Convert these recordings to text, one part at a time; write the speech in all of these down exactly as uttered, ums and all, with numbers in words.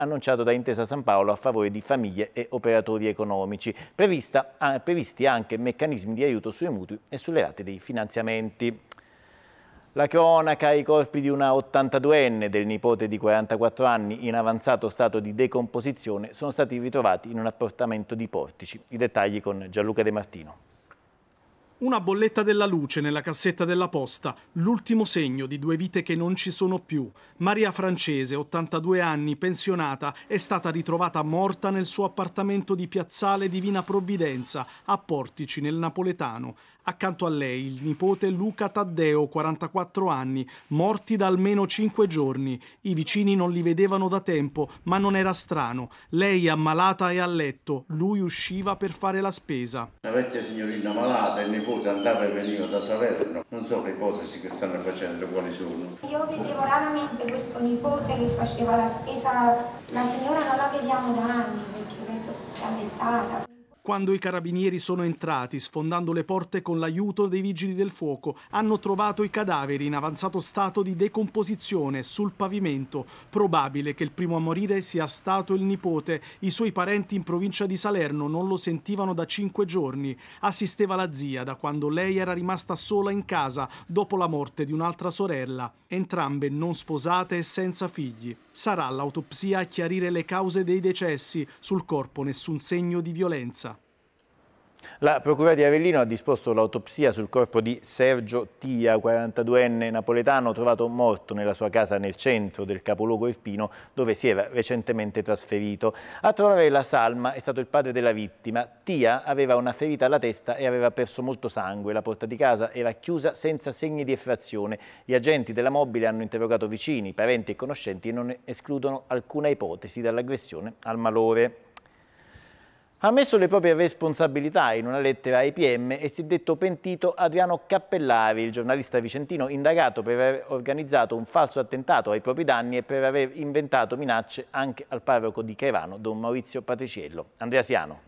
annunciato da Intesa San Paolo a favore di famiglie e operatori economici. Prevista, ah, previsti anche meccanismi di aiuto sui mutui e sulle rate dei finanziamenti. La cronaca, i corpi di una ottantaduenne e del nipote di quarantaquattro anni in avanzato stato di decomposizione sono stati ritrovati in un appartamento di Portici. I dettagli con Gianluca De Martino. Una bolletta della luce nella cassetta della posta, l'ultimo segno di due vite che non ci sono più. Maria Francese, ottantadue anni, pensionata, è stata ritrovata morta nel suo appartamento di Piazzale Divina Provvidenza, a Portici, nel napoletano. Accanto a lei il nipote Luca Taddeo, quarantaquattro anni, morti da almeno cinque giorni. I vicini non li vedevano da tempo, ma non era strano. Lei ammalata e a letto, lui usciva per fare la spesa. Una vecchia signorina malata, il nipote andava e veniva da Salerno. Non so le ipotesi che stanno facendo, quali sono. Io vedevo raramente questo nipote che faceva la spesa. La signora non la vediamo da anni perché penso fosse allettata. Quando i carabinieri sono entrati, sfondando le porte con l'aiuto dei vigili del fuoco, hanno trovato i cadaveri in avanzato stato di decomposizione sul pavimento. Probabile che il primo a morire sia stato il nipote. I suoi parenti in provincia di Salerno non lo sentivano da cinque giorni. Assisteva la zia da quando lei era rimasta sola in casa dopo la morte di un'altra sorella, entrambe non sposate e senza figli. Sarà l'autopsia a chiarire le cause dei decessi. Sul corpo nessun segno di violenza. La Procura di Avellino ha disposto l'autopsia sul corpo di Sergio Tia, quarantaduenne napoletano, trovato morto nella sua casa nel centro del capoluogo irpino, dove si era recentemente trasferito. A trovare la salma è stato il padre della vittima. Tia aveva una ferita alla testa e aveva perso molto sangue. La porta di casa era chiusa senza segni di effrazione. Gli agenti della mobile hanno interrogato vicini, parenti e conoscenti e non escludono alcuna ipotesi dall'aggressione al malore. Ha ammesso le proprie responsabilità in una lettera ai P M e si è detto pentito Adriano Cappellari, il giornalista vicentino indagato per aver organizzato un falso attentato ai propri danni e per aver inventato minacce anche al parroco di Caivano, Don Maurizio Patriciello. Andrea Siano.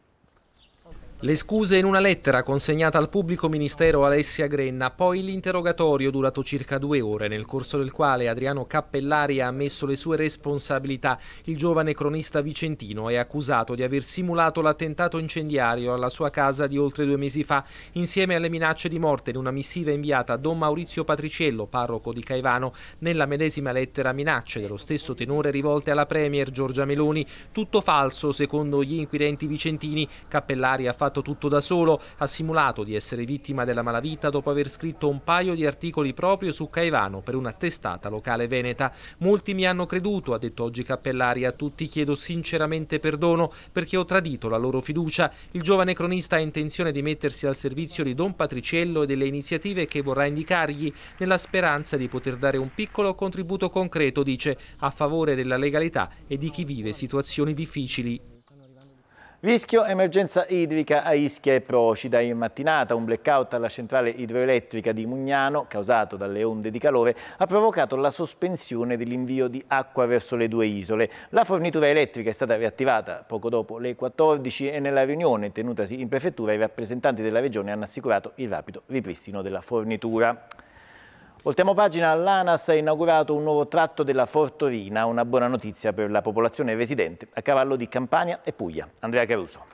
Le scuse in una lettera consegnata al pubblico ministero Alessia Grenna, poi l'interrogatorio durato circa due ore, nel corso del quale Adriano Cappellari ha ammesso le sue responsabilità. Il giovane cronista vicentino è accusato di aver simulato l'attentato incendiario alla sua casa di oltre due mesi fa, insieme alle minacce di morte in una missiva inviata a Don Maurizio Patriciello, parroco di Caivano. Nella medesima lettera minacce dello stesso tenore rivolte alla premier Giorgia Meloni. Tutto falso, secondo gli inquirenti vicentini. Cappellari ha fatto tutto da solo, ha simulato di essere vittima della malavita dopo aver scritto un paio di articoli proprio su Caivano per una testata locale veneta. Molti mi hanno creduto, ha detto oggi Cappellari, a tutti chiedo sinceramente perdono perché ho tradito la loro fiducia. Il giovane cronista ha intenzione di mettersi al servizio di Don Patriciello e delle iniziative che vorrà indicargli, nella speranza di poter dare un piccolo contributo concreto, dice, a favore della legalità e di chi vive situazioni difficili. Rischio emergenza idrica a Ischia e Procida. In mattinata un blackout alla centrale idroelettrica di Mugnano, causato dalle onde di calore, ha provocato la sospensione dell'invio di acqua verso le due isole. La fornitura elettrica è stata riattivata poco dopo le quattordici e nella riunione tenutasi in prefettura i rappresentanti della regione hanno assicurato il rapido ripristino della fornitura. Voltiamo pagina, l'ANAS ha inaugurato un nuovo tratto della Fortorina, una buona notizia per la popolazione residente a cavallo di Campania e Puglia. Andrea Caruso.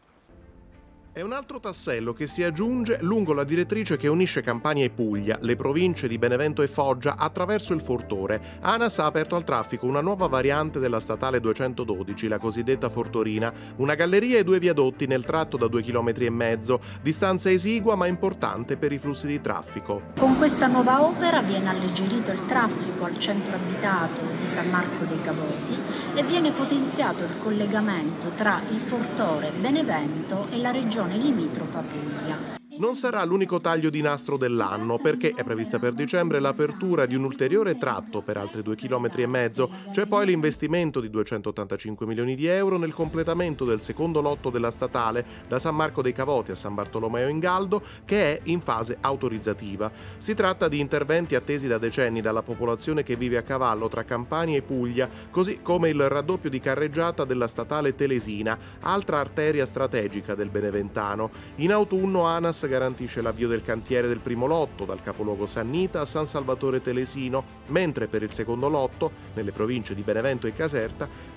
È un altro tassello che si aggiunge lungo la direttrice che unisce Campania e Puglia, le province di Benevento e Foggia, attraverso il Fortore. ANAS ha aperto al traffico una nuova variante della statale duecentododici, la cosiddetta Fortorina, una galleria e due viadotti nel tratto da due chilometri e mezzo, distanza esigua ma importante per i flussi di traffico. Con questa nuova opera viene alleggerito il traffico al centro abitato di San Marco dei Cavoti e viene potenziato il collegamento tra il Fortore, Benevento e la regione limitrofa Puglia. Non sarà l'unico taglio di nastro dell'anno, perché è prevista per dicembre l'apertura di un ulteriore tratto per altri due chilometri e mezzo. C'è poi l'investimento di duecentottantacinque milioni di euro nel completamento del secondo lotto della statale da San Marco dei Cavoti a San Bartolomeo in Galdo, che è in fase autorizzativa. Si tratta di interventi attesi da decenni dalla popolazione che vive a cavallo tra Campania e Puglia, così come il raddoppio di carreggiata della statale Telesina, altra arteria strategica del Beneventano. In autunno ANAS garantisce l'avvio del cantiere del primo lotto dal capoluogo Sannita a San Salvatore Telesino, mentre per il secondo lotto, nelle province di Benevento e Caserta,